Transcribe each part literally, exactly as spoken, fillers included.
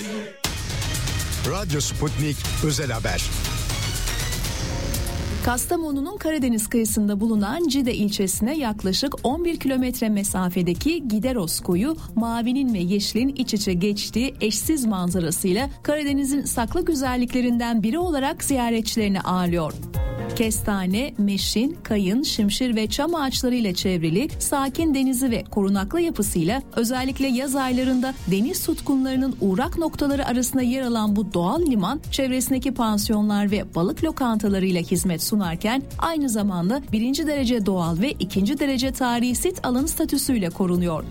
Radyo Sputnik Özel Haber. Kastamonu'nun Karadeniz kıyısında bulunan Cide ilçesine yaklaşık on bir kilometre mesafedeki Gideros koyu, mavinin ve yeşilin iç içe geçtiği eşsiz manzarasıyla Karadeniz'in saklı güzelliklerinden biri olarak ziyaretçilerini ağırlıyor. Kestane, meşin, kayın, şimşir ve çam ağaçlarıyla çevrili sakin denizi ve korunaklı yapısıyla özellikle yaz aylarında deniz tutkunlarının uğrak noktaları arasında yer alan bu doğal liman, çevresindeki pansiyonlar ve balık lokantalarıyla hizmet sunarken aynı zamanda birinci derece doğal ve ikinci derece tarihi sit alanı statüsüyle korunuyor.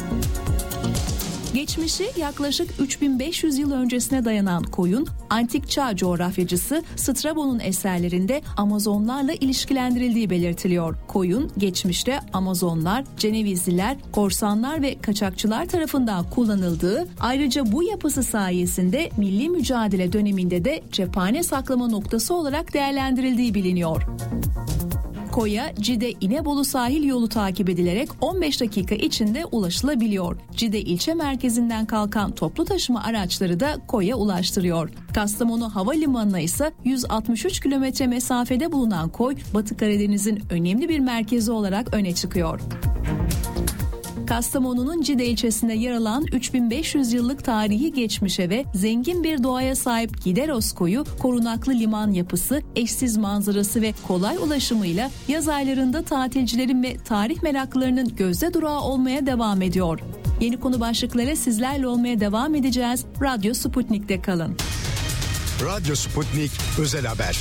Geçmişi yaklaşık üç bin beş yüz yıl öncesine dayanan koyun, antik çağ coğrafyacısı Strabo'nun eserlerinde Amazonlarla ilişkilendirildiği belirtiliyor. Koyun, geçmişte Amazonlar, Cenevizliler, korsanlar ve kaçakçılar tarafından kullanıldığı, ayrıca bu yapısı sayesinde milli mücadele döneminde de cephane saklama noktası olarak değerlendirildiği biliniyor. Koya, Cide İnebolu sahil yolu takip edilerek on beş dakika içinde ulaşılabiliyor. Cide ilçe merkezinden kalkan toplu taşıma araçları da koya ulaştırıyor. Kastamonu Havalimanı'na ise yüz altmış üç kilometre mesafede bulunan koy, Batı Karadeniz'in önemli bir merkezi olarak öne çıkıyor. Kastamonu'nun Cide ilçesinde yer alan üç bin beş yüz yıllık tarihi geçmişe ve zengin bir doğaya sahip Gideros koyu, korunaklı liman yapısı, eşsiz manzarası ve kolay ulaşımıyla yaz aylarında tatilcilerin ve tarih meraklılarının gözde durağı olmaya devam ediyor. Yeni konu başlıkları sizlerle olmaya devam edeceğiz. Radyo Sputnik'te kalın. Radyo Sputnik Özel Haber.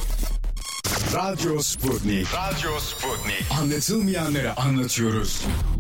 Radyo Sputnik. Radyo Sputnik. Anlatılmayanları anlatıyoruz.